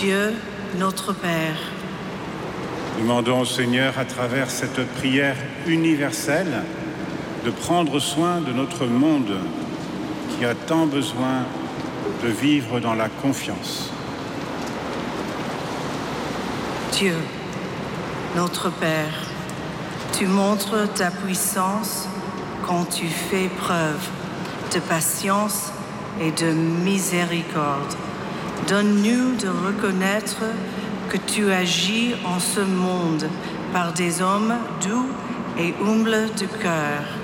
Dieu, notre Père. Demandons au Seigneur, à travers cette prière universelle, de prendre soin de notre monde qui a tant besoin de vivre dans la confiance. Dieu, notre Père, tu montres ta puissance quand tu fais preuve de patience et de miséricorde. Donne-nous de reconnaître que tu agis en ce monde par des hommes doux et humbles de cœur.